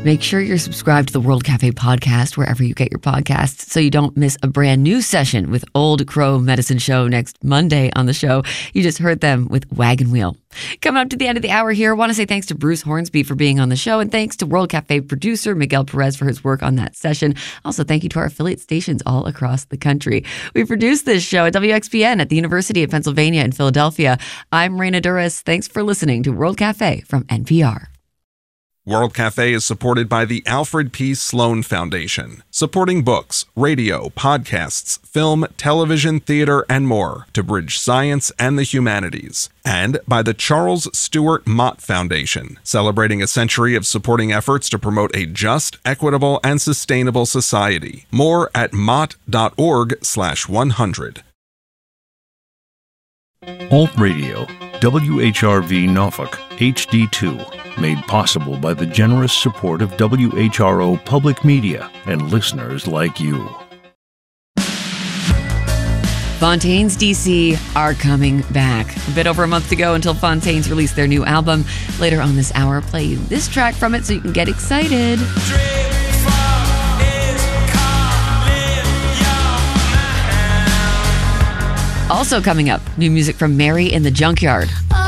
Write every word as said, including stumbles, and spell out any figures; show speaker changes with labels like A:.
A: Make sure you're subscribed to the World Cafe podcast wherever you get your podcasts so you don't miss a brand new session with Old Crow Medicine Show next Monday on the show. You just heard them with Wagon Wheel. Coming up to the end of the hour here, I want to say thanks to Bruce Hornsby for being on the show, and thanks to World Cafe producer Miguel Perez for his work on that session. Also, thank you to our affiliate stations all across the country. We produce this show at W X P N at the University of Pennsylvania in Philadelphia. I'm Raina Duras. Thanks for listening to World Cafe from N P R.
B: World Cafe is supported by the Alfred P. Sloan Foundation, supporting books, radio, podcasts, film, television, theater, and more to bridge science and the humanities. And by the Charles Stewart Mott Foundation, celebrating a century of supporting efforts to promote a just, equitable, and sustainable society. More at mott.org slash 100.
C: Alt Radio, W H R V Norfolk, H D two, made possible by the generous support of W H R O Public Media and listeners like you.
A: Fontaines D C are coming back. A bit over a month to go until Fontaines release their new album. Later on this hour, play you this track from it so you can get excited. Also coming up, new music from Mary in the Junkyard.